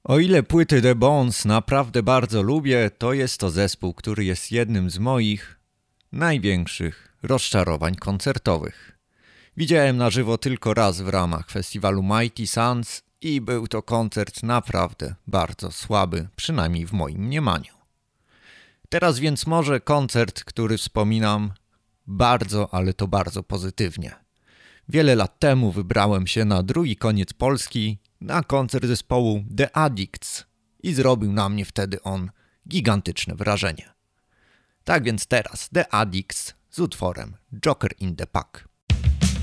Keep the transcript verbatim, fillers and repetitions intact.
O ile płyty The Bones naprawdę bardzo lubię, to jest to zespół, który jest jednym z moich największych rozczarowań koncertowych. Widziałem na żywo tylko raz w ramach festiwalu Mighty Suns i był to koncert naprawdę bardzo słaby, przynajmniej w moim mniemaniu. Teraz więc może koncert, który wspominam bardzo, ale to bardzo pozytywnie. Wiele lat temu wybrałem się na drugi koniec Polski na koncert zespołu The Addicts i zrobił na mnie wtedy on gigantyczne wrażenie. Tak więc teraz The Addicts z utworem Joker in the Pack.